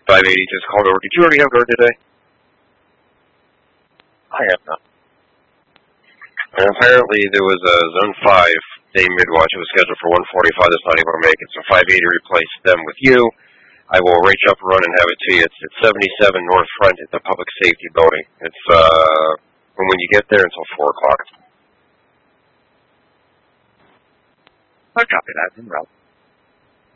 580 just called over. Did you already have guard today? I have not. And apparently there was a Zone 5 day midwatch. It was scheduled for 1:45. That's not even going to make it. So 580 replaced them with you. I will reach up and run and have it to you. It's at 77 North Front at the Public Safety Building. It's from when you get there until 4 o'clock. I'll copy that. En route.